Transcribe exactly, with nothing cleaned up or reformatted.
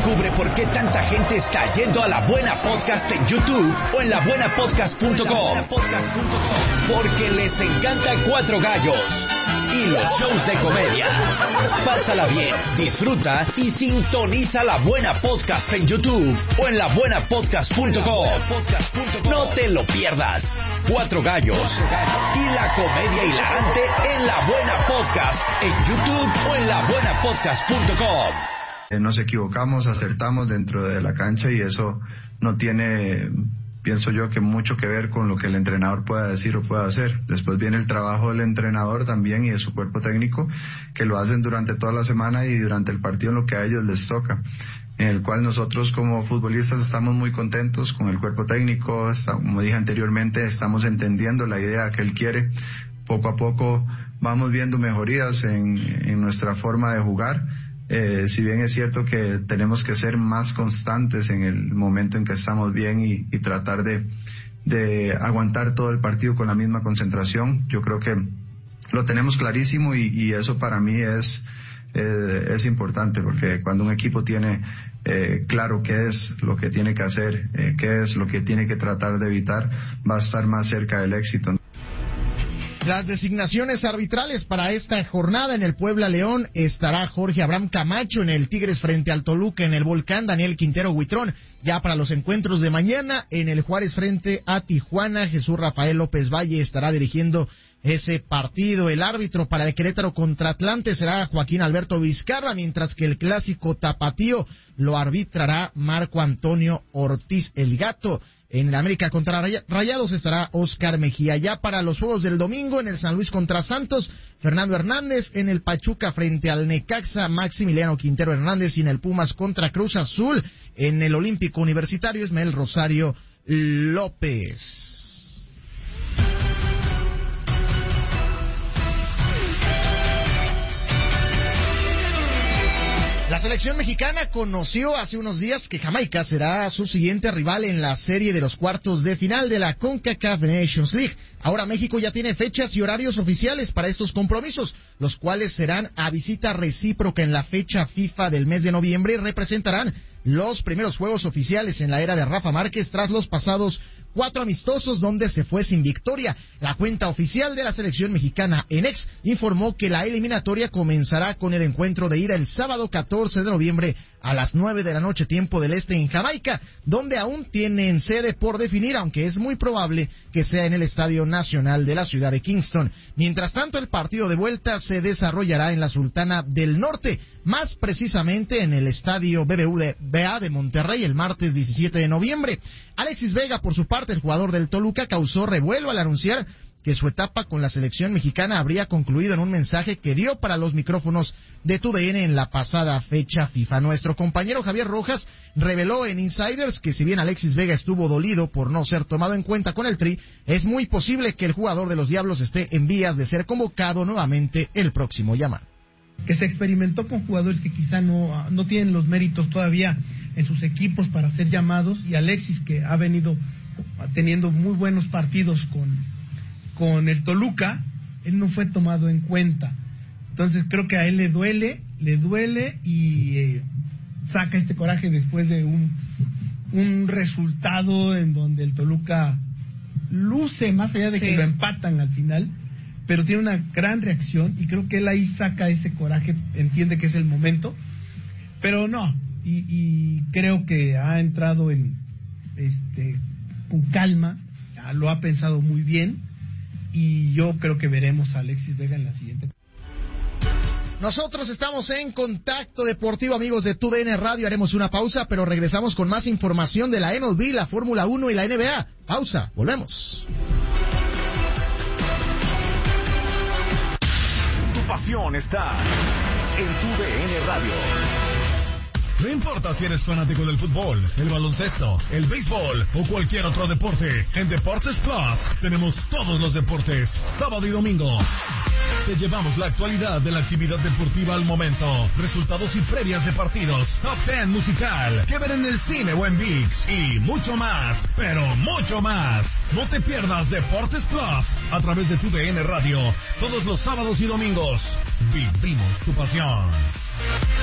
Descubre por qué tanta gente está yendo a La Buena Podcast en YouTube o en la buena podcast punto com. Porque les encanta Cuatro Gallos y los shows de comedia. Pásala bien, disfruta y sintoniza La Buena Podcast en YouTube o en la buena podcast punto com. No te lo pierdas. Cuatro Gallos y la comedia hilarante en La Buena Podcast en YouTube o en la buena podcast punto com. Nos equivocamos, acertamos dentro de la cancha y eso no tiene, pienso yo, que mucho que ver con lo que el entrenador pueda decir o pueda hacer. Después viene el trabajo del entrenador también y de su cuerpo técnico, que lo hacen durante toda la semana y durante el partido en lo que a ellos les toca, en el cual nosotros como futbolistas estamos muy contentos con el cuerpo técnico. Como dije anteriormente, estamos entendiendo la idea que él quiere. Poco a poco vamos viendo mejorías en, en nuestra forma de jugar. Eh, si bien es cierto que tenemos que ser más constantes en el momento en que estamos bien y, y tratar de, de aguantar todo el partido con la misma concentración, yo creo que lo tenemos clarísimo y, y eso para mí es, eh, es importante, porque cuando un equipo tiene eh, claro qué es lo que tiene que hacer, eh, qué es lo que tiene que tratar de evitar, va a estar más cerca del éxito. Las designaciones arbitrales para esta jornada: en el Puebla León estará Jorge Abraham Camacho, en el Tigres frente al Toluca, en el Volcán Daniel Quintero Huitrón. Ya para los encuentros de mañana, en el Juárez frente a Tijuana, Jesús Rafael López Valle estará dirigiendo ese partido. El árbitro para el Querétaro contra Atlante será Joaquín Alberto Vizcarra, mientras que el clásico tapatío lo arbitrará Marco Antonio Ortiz el Gato. En el América contra Rayados estará Oscar Mejía. Ya para los juegos del domingo, en el San Luis contra Santos, Fernando Hernández; en el Pachuca frente al Necaxa, Maximiliano Quintero Hernández; y en el Pumas contra Cruz Azul, en el Olímpico Universitario, Ismael Rosario López. La selección mexicana conoció hace unos días que Jamaica será su siguiente rival en la serie de los cuartos de final de la CONCACAF Nations League. Ahora México ya tiene fechas y horarios oficiales para estos compromisos, los cuales serán a visita recíproca en la fecha FIFA del mes de noviembre y representarán los primeros juegos oficiales en la era de Rafa Márquez tras los pasados cuatro amistosos donde se fue sin victoria. La cuenta oficial de la selección mexicana en X informó que la eliminatoria comenzará con el encuentro de ida el sábado catorce de noviembre a las nueve de la noche tiempo del este en Jamaica, donde aún tienen sede por definir, aunque es muy probable que sea en el Estadio Nacional de la ciudad de Kingston. Mientras tanto, el partido de vuelta se desarrollará en la Sultana del Norte, más precisamente en el Estadio B B V A de Monterrey, el martes diecisiete de noviembre. Alexis Vega, por su parte, el jugador del Toluca, causó revuelo al anunciar que su etapa con la selección mexicana habría concluido en un mensaje que dio para los micrófonos de T U D N en la pasada fecha FIFA. Nuestro compañero Javier Rojas reveló en Insiders que si bien Alexis Vega estuvo dolido por no ser tomado en cuenta con el Tri, es muy posible que el jugador de los Diablos esté en vías de ser convocado nuevamente el próximo llamado. Que se experimentó con jugadores que quizá no, no tienen los méritos todavía en sus equipos para ser llamados, y Alexis, que ha venido teniendo muy buenos partidos con, con el Toluca, él no fue tomado en cuenta. Entonces creo que a él le duele, le duele y eh, saca este coraje después de un, un resultado en donde el Toluca luce, más allá de sí. que lo empatan al final, pero tiene una gran reacción y creo que él ahí saca ese coraje, entiende que es el momento, pero no, y, y creo que ha entrado en este con calma, lo ha pensado muy bien, y yo creo que veremos a Alexis Vega en la siguiente. Nosotros estamos en Contacto Deportivo, amigos de T U D N Radio. Haremos una pausa, pero regresamos con más información de la M L B, la Fórmula uno y la N B A. Pausa, volvemos. Tu pasión está en T U D N Radio. No importa si eres fanático del fútbol, el baloncesto, el béisbol o cualquier otro deporte, en Deportes Plus tenemos todos los deportes, sábado y domingo. Te llevamos la actualidad de la actividad deportiva al momento, resultados y previas de partidos, top diez musical, que ver en el cine o en ViX, y mucho más, pero mucho más. No te pierdas Deportes Plus a través de T U D N Radio, todos los sábados y domingos. Vivimos tu pasión.